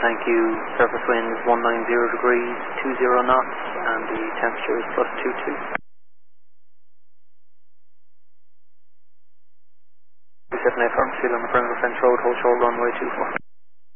thank you. Surface wind is 190 degrees, 20 knots, and the temperature is +22. 278 firm, seal on the perimeter fence road, hold short runway 24.